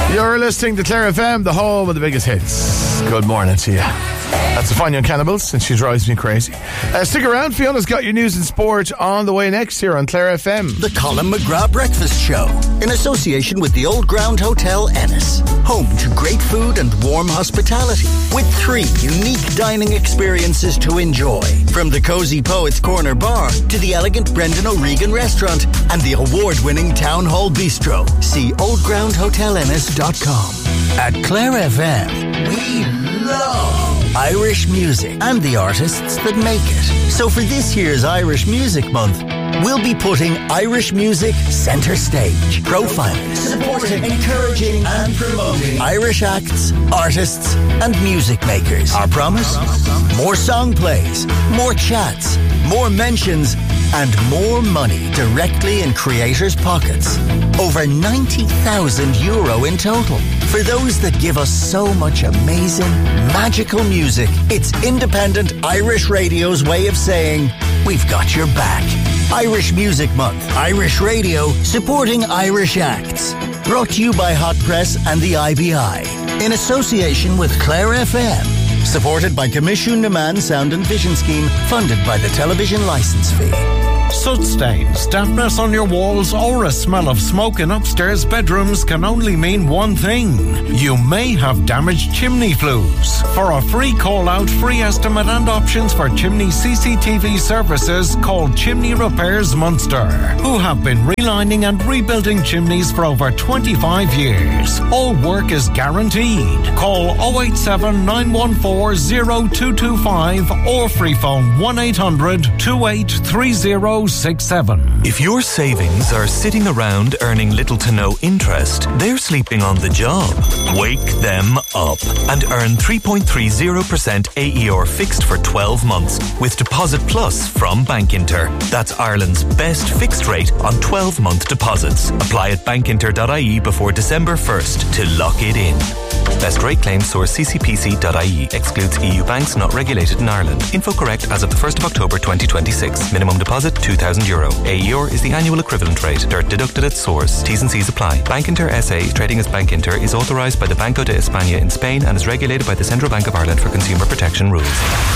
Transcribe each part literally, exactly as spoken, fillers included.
You're listening to Clare F M, the home of the biggest hits. Good morning to you. That's the Fine Young Cannibals, and she drives me crazy. Uh, stick around, Fiona's got your news and sport on the way next here on Clare F M. The Colin McGrath Breakfast Show, in association with the Old Ground Hotel Ennis. Home to great food and warm hospitality, with three unique dining experiences to enjoy. From the Cozy Poets Corner Bar to the elegant Brendan O'Regan Restaurant and the award-winning Town Hall Bistro. See old ground hotel ennis dot com. At Clare F M, we love Irish music and the artists that make it. So for this year's Irish Music Month, we'll be putting Irish music centre stage, profiling, supporting, encouraging and promoting Irish acts, artists and music makers. Our promise? More song plays, more chats, more mentions and more money directly in creators' pockets. Over ninety thousand euro in total. For those that give us so much amazing, magical music, it's independent Irish radio's way of saying, we've got your back. Irish Music Month. Irish Radio, supporting Irish acts. Brought to you by Hot Press and the I B I. In association with Clare F M. Supported by Commission Naman Sound and Vision Scheme, funded by the television licence fee. Soot stains, dampness on your walls, or a smell of smoke in upstairs bedrooms can only mean one thing. You may have damaged chimney flues. For a free call-out, free estimate and options for chimney C C T V services, call Chimney Repairs Munster, who have been relining and rebuilding chimneys for over twenty-five years. All work is guaranteed. Call oh eight seven, nine one four, oh two two five or free phone one eight hundred, two eight three oh six seven. If your savings are sitting around earning little to no interest, they're sleeping on the job. Wake them up and earn three point three zero percent A E R fixed for twelve months with Deposit Plus from Bankinter. That's Ireland's best fixed rate on twelve-month deposits. Apply at bankinter dot I E before December first to lock it in. Best rate claim source c c p c dot I E. Excludes E U banks not regulated in Ireland. Info correct as of the first of October twenty twenty-six. Minimum deposit two thousand euro. A E R is the annual equivalent rate. Dirt deducted at source. T's and C's apply. Bankinter S A, trading as Bankinter, is authorised by the Banco de España in Spain and is regulated by the Central Bank of Ireland for consumer protection rules.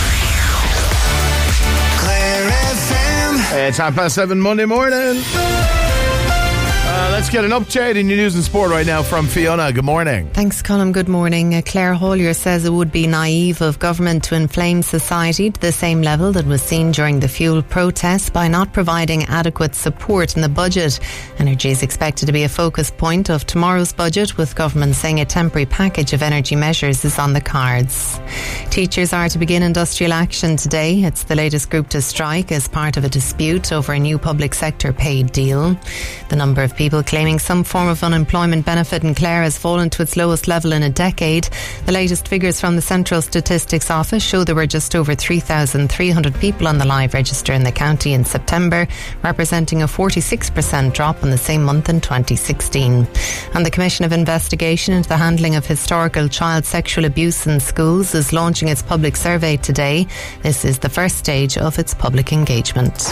Clare F M. It's half past seven Monday morning. Uh, let's get an update in your news and sport right now from Fiona. Good morning. Thanks, Colin. Good morning. Uh, Claire Hollier says it would be naive of government to inflame society to the same level that was seen during the fuel protests by not providing adequate support in the budget. Energy is expected to be a focus point of tomorrow's budget, with government saying a temporary package of energy measures is on the cards. Teachers are to begin industrial action today. It's the latest group to strike as part of a dispute over a new public sector paid deal. The number of people claiming some form of unemployment benefit in Clare has fallen to its lowest level in a decade. The latest figures from the Central Statistics Office show there were just over three thousand three hundred people on the live register in the county in September, representing a forty-six percent drop on the same month in twenty sixteen. And the Commission of Investigation into the Handling of Historical Child Sexual Abuse in Schools is launching its public survey today. This is the first stage of its public engagement.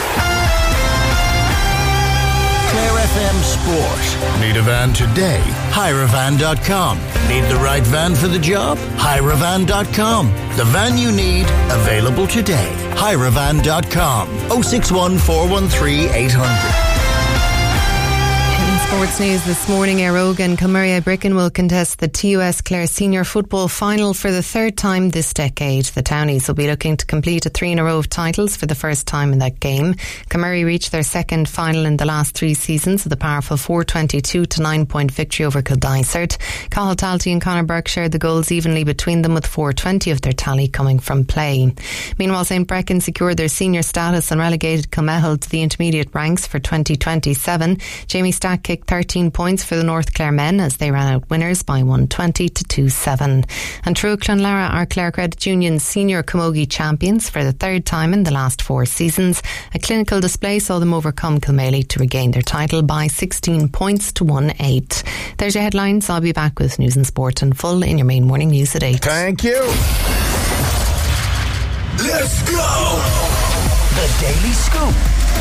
Clare F M Sport. Need a van today? hire a van dot com. Need the right van for the job? hire a van dot com. The van you need, available today. hire a van dot com. oh six one, four one three, eight hundred. Sports news this morning. Éire and Kilmurray Bricken will contest the T U S Clare Senior Football Final for the third time this decade. The Townies will be looking to complete a three in a row of titles for the first time in that game. Kilmurray reached their second final in the last three seasons with a powerful four twenty-two to nine point victory over Kildysart. Cathal Talty and Conor Burke shared the goals evenly between them, with four twenty of their tally coming from play. Meanwhile, Saint Brecon secured their senior status and relegated Kilmehel to the intermediate ranks for twenty twenty-seven. Jamie Stack kicked thirteen points for the North Clare men as they ran out winners by one twenty to two seven. And True Clonlara are Clare Credit Union's senior camogie champions for the third time in the last four seasons. A clinical display saw them overcome Kilmaley to regain their title by sixteen points to one eight. There's your headlines. I'll be back with news and sport in full in your main morning news at eight. Thank you. Let's go! The Daily Scoop.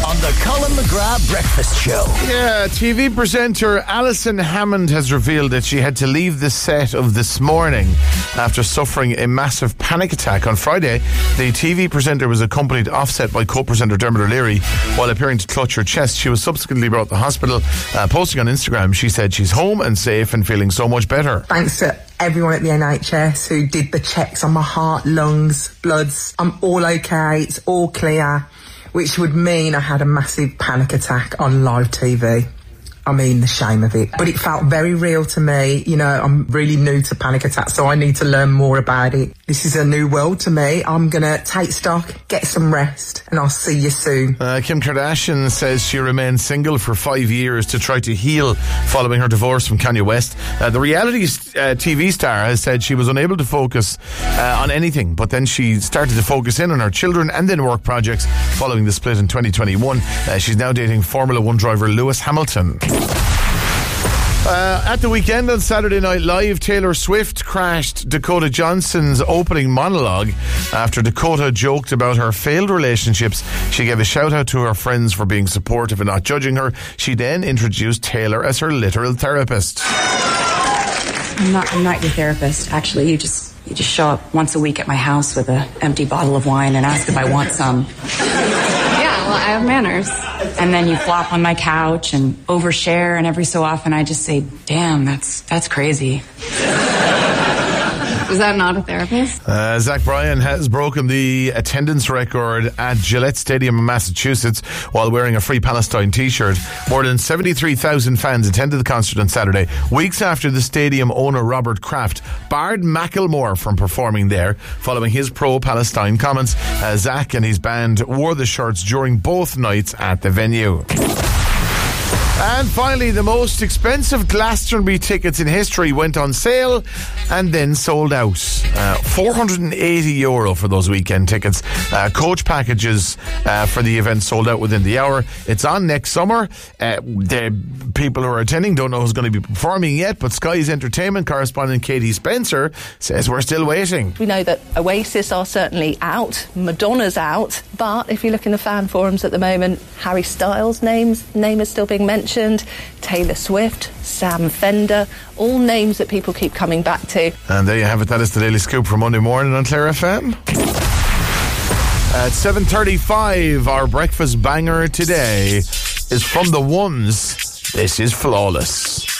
on the Colin McGrath Breakfast Show. Yeah, T V presenter Alison Hammond has revealed that she had to leave the set of This Morning after suffering a massive panic attack. On Friday, the T V presenter was accompanied offset by co-presenter Dermot O'Leary while appearing to clutch her chest. She was subsequently brought to the hospital. Uh, posting on Instagram, she said she's home and safe and feeling so much better. Thanks to everyone at the N H S who did the checks on my heart, lungs, bloods. I'm all okay, it's all clear, which would mean I had a massive panic attack on live T V. I mean, the shame of it. But it felt very real to me. You know, I'm really new to panic attacks, so I need to learn more about it. This is a new world to me. I'm going to take stock, get some rest, and I'll see you soon. Uh, Kim Kardashian says she remained single for five years to try to heal following her divorce from Kanye West. Uh, the reality uh, T V star has said she was unable to focus uh, on anything, but then she started to focus in on her children and then work projects following the split in twenty twenty-one. Uh, she's now dating Formula One driver Lewis Hamilton. Uh, at the weekend on Saturday Night Live, Taylor Swift crashed Dakota Johnson's opening monologue after Dakota joked about her failed relationships. She gave a shout out to her friends for being supportive and not judging her. She then introduced Taylor as her literal therapist. I'm not, I'm not your therapist. Actually, you just you just show up once a week at my house with an empty bottle of wine and ask if I want some. Yeah, well, I have manners. And then you flop on my couch and overshare, and every so often I just say, damn, that's that's crazy. Is that not a therapist? Uh, Zach Bryan has broken the attendance record at Gillette Stadium in Massachusetts while wearing a Free Palestine t-shirt. More than seventy-three thousand fans attended the concert on Saturday, weeks after the stadium owner Robert Kraft barred Macklemore from performing there following his pro-Palestine comments. Uh, Zach and his band wore the shirts during both nights at the venue. And finally, the most expensive Glastonbury tickets in history went on sale and then sold out. Uh, four hundred eighty euro for those weekend tickets. Uh, coach packages uh, for the event sold out within the hour. It's on next summer. Uh, the people who are attending don't know who's going to be performing yet, but Sky's entertainment correspondent Katie Spencer says we're still waiting. We know that Oasis are certainly out, Madonna's out, but if you look in the fan forums at the moment, Harry Styles' names, name is still being mentioned. Taylor Swift, Sam Fender, all names that people keep coming back to. And there you have it. That is the Daily Scoop for Monday morning on Clare F M. At seven thirty-five, our breakfast banger today is from the Ones. This is Flawless.